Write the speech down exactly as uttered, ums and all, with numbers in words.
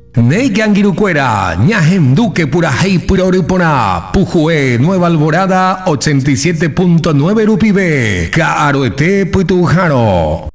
Neigangirucuera, Ñajem Duque Purajei Puroripona, Pujue Nueva Alborada ochenta y siete punto nueve Rupibe, Caroete Puitujaro.